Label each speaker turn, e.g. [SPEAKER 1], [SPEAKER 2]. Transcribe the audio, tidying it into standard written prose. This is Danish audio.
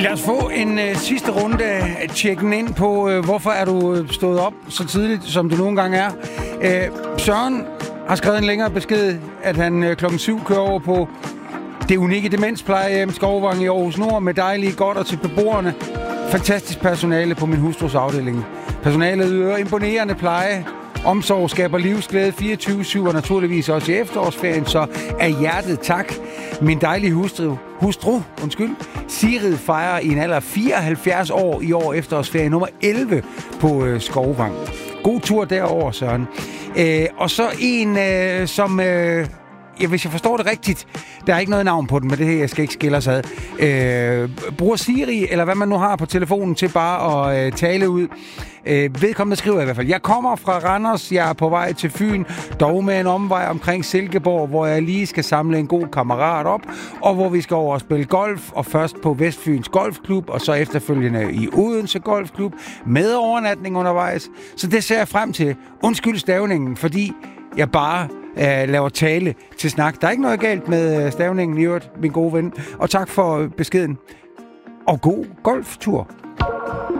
[SPEAKER 1] Lad os få en sidste runde af tjekken ind på, hvorfor er du stået op så tidligt, som du nogle gange er. Søren har skrevet en længere besked, at han klokken 7 kører over på det unikke demensplejehjem Skovvang i Aarhus Nord med dejlige godter til beboerne. Fantastisk personale på min hustrus afdeling. Personalet yder imponerende pleje. Omsorg skaber livsglæde 24/7 og naturligvis også i efterårsferien, så af hjertet tak. Min dejlige hustru, Sigrid fejrer i en alder af 74 år i år efterårsferie nummer 11 på Skovvang. God tur derover, Søren. Og så en, som... hvis jeg forstår det rigtigt, der er ikke noget navn på den, men det her, jeg skal ikke skille os ad. Bruger Siri, eller hvad man nu har på telefonen, til bare at tale ud. Vedkommende skriver i hvert fald: Jeg kommer fra Randers, jeg er på vej til Fyn, dog med en omvej omkring Silkeborg, hvor jeg lige skal samle en god kammerat op, og hvor vi skal over og spille golf, og først på Vestfyns Golfklub, og så efterfølgende i Odense Golfklub, med overnatning undervejs. Så det ser jeg frem til. Undskyld stavningen, fordi jeg bare laver tale til snak. Der er ikke noget galt med stavningen i øvrigt, min gode ven. Og tak for beskeden. Og god golftur.